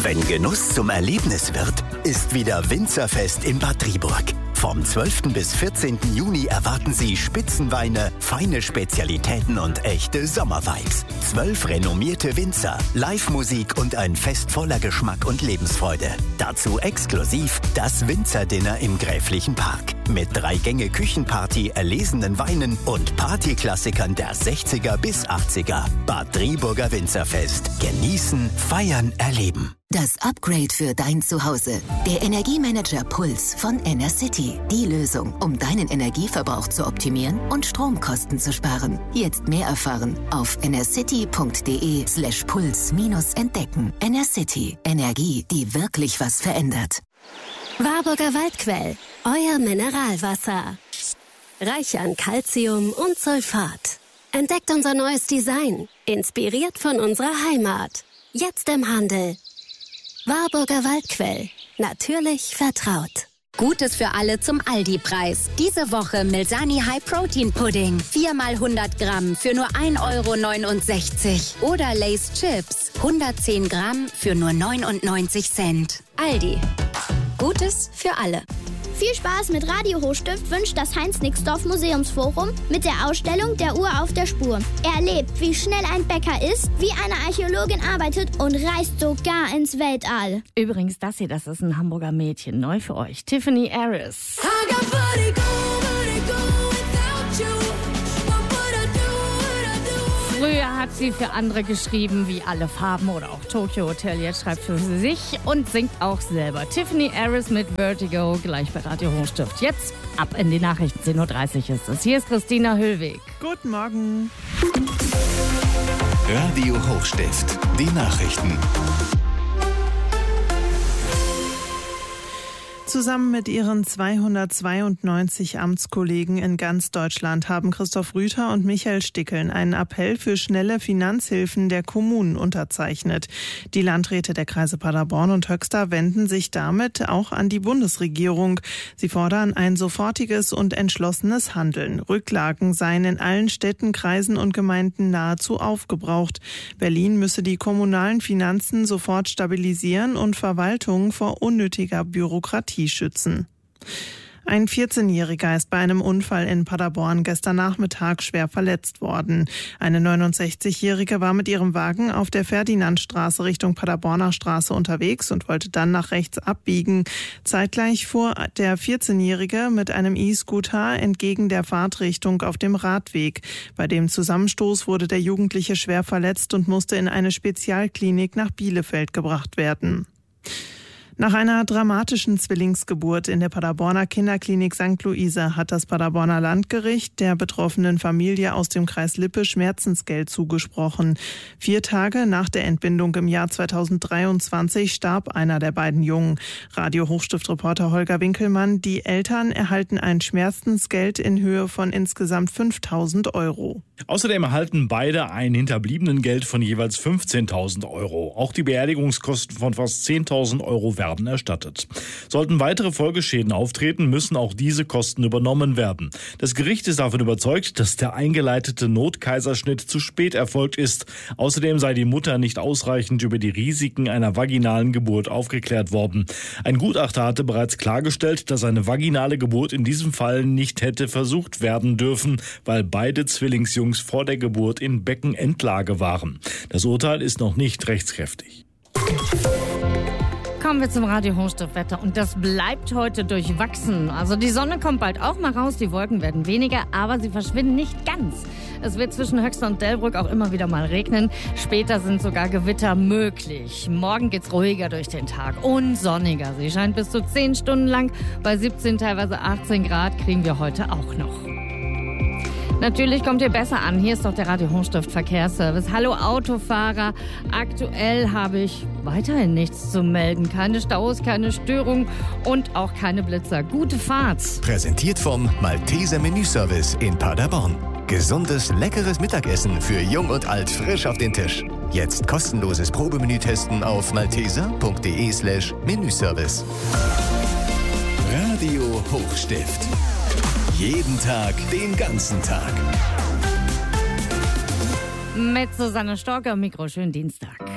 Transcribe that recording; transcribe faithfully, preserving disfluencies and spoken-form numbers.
Wenn Genuss zum Erlebnis wird, ist wieder Winzerfest in Bad Driburg. Vom zwölften bis vierzehnten Juni erwarten Sie Spitzenweine, feine Spezialitäten und echte Sommervibes. Zwölf renommierte Winzer, Live-Musik und ein Fest voller Geschmack und Lebensfreude. Dazu exklusiv das Winzerdinner im Gräflichen Park. Mit drei Gänge Küchenparty, erlesenen Weinen und Partyklassikern der sechziger bis achtziger. Bad Driburger Winzerfest. Genießen, feiern, erleben. Das Upgrade für dein Zuhause. Der Energiemanager Puls von Enercity. Die Lösung, um deinen Energieverbrauch zu optimieren und Stromkosten zu sparen. Jetzt mehr erfahren auf enercity.de slash puls minus entdecken. Enercity. Energie, die wirklich was verändert. Warburger Waldquell. Euer Mineralwasser. Reich an Calcium und Sulfat. Entdeckt unser neues Design. Inspiriert von unserer Heimat. Jetzt im Handel. Warburger Waldquell. Natürlich vertraut. Gutes für alle zum Aldi-Preis. Diese Woche Milsani High Protein Pudding. viermal hundert Gramm für nur ein Euro neunundsechzig. Oder Lay's Chips. hundertzehn Gramm für nur neunundneunzig Cent. Aldi. Gutes für alle. Viel Spaß mit Radio Hochstift wünscht das Heinz-Nixdorf Museumsforum mit der Ausstellung Der Uhr auf der Spur. Erlebt, wie schnell ein Bäcker ist, wie eine Archäologin arbeitet und reist sogar ins Weltall. Übrigens, das hier, das ist ein Hamburger Mädchen, neu für euch. Tiffany Harris. Früher hat sie für andere geschrieben, wie Alle Farben oder auch Tokyo Hotel. Jetzt schreibt für sich und singt auch selber. Tiffany Harris mit Vertigo, gleich bei Radio Hochstift. Jetzt ab in die Nachrichten, zehn Uhr dreißig ist es. Hier ist Christina Hüllweg. Guten Morgen. Radio Hochstift, die Nachrichten. Zusammen mit ihren zweihundertzweiundneunzig Amtskollegen in ganz Deutschland haben Christoph Rüther und Michael Stickeln einen Appell für schnelle Finanzhilfen der Kommunen unterzeichnet. Die Landräte der Kreise Paderborn und Höxter wenden sich damit auch an die Bundesregierung. Sie fordern ein sofortiges und entschlossenes Handeln. Rücklagen seien in allen Städten, Kreisen und Gemeinden nahezu aufgebraucht. Berlin müsse die kommunalen Finanzen sofort stabilisieren und Verwaltungen vor unnötiger Bürokratie schützen. Ein vierzehnjähriger ist bei einem Unfall in Paderborn gestern Nachmittag schwer verletzt worden. Eine neunundsechzigjährige war mit ihrem Wagen auf der Ferdinandstraße Richtung Paderborner Straße unterwegs und wollte dann nach rechts abbiegen. Zeitgleich fuhr der vierzehnjährige mit einem E-Scooter entgegen der Fahrtrichtung auf dem Radweg. Bei dem Zusammenstoß wurde der Jugendliche schwer verletzt und musste in eine Spezialklinik nach Bielefeld gebracht werden. Nach einer dramatischen Zwillingsgeburt in der Paderborner Kinderklinik Sankt Luise hat das Paderborner Landgericht der betroffenen Familie aus dem Kreis Lippe Schmerzensgeld zugesprochen. Vier Tage nach der Entbindung im Jahr zweitausenddreiundzwanzig starb einer der beiden Jungen. Radio Hochstift-Reporter Holger Winkelmann: Die Eltern erhalten ein Schmerzensgeld in Höhe von insgesamt fünftausend Euro. Außerdem erhalten beide ein Hinterbliebenengeld von jeweils fünfzehntausend Euro. Auch die Beerdigungskosten von fast zehntausend Euro werden erstattet. Sollten weitere Folgeschäden auftreten, müssen auch diese Kosten übernommen werden. Das Gericht ist davon überzeugt, dass der eingeleitete Notkaiserschnitt zu spät erfolgt ist. Außerdem sei die Mutter nicht ausreichend über die Risiken einer vaginalen Geburt aufgeklärt worden. Ein Gutachter hatte bereits klargestellt, dass eine vaginale Geburt in diesem Fall nicht hätte versucht werden dürfen, weil beide Zwillingsjungs vor der Geburt in Beckenendlage waren. Das Urteil ist noch nicht rechtskräftig. Kommen wir zum Radio Hochstift-Wetter und das bleibt heute durchwachsen. Also die Sonne kommt bald auch mal raus, die Wolken werden weniger, aber sie verschwinden nicht ganz. Es wird zwischen Höxter und Delbrück auch immer wieder mal regnen. Später sind sogar Gewitter möglich. Morgen geht's ruhiger durch den Tag und sonniger. Sie scheint bis zu zehn Stunden lang. Bei siebzehn, teilweise achtzehn Grad kriegen wir heute auch noch. Natürlich kommt ihr besser an. Hier ist doch der Radio Hochstift Verkehrsservice. Hallo Autofahrer. Aktuell habe ich weiterhin nichts zu melden. Keine Staus, keine Störungen und auch keine Blitzer. Gute Fahrt. Präsentiert vom Malteser Menüservice in Paderborn. Gesundes, leckeres Mittagessen für Jung und Alt frisch auf den Tisch. Jetzt kostenloses Probemenü testen auf malteser.de slash Menüservice. Radio Hochstift. Jeden Tag, den ganzen Tag. Mit Susanne Stork am Mikro. Schönen Dienstag.